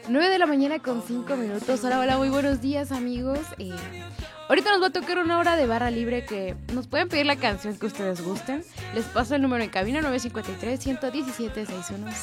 9 de la mañana con 5 minutos. Hola, hola, muy buenos días, amigos. Ahorita nos va a tocar una hora de barra libre que nos pueden pedir la canción que ustedes gusten. Les paso el número en cabina 953-117-61.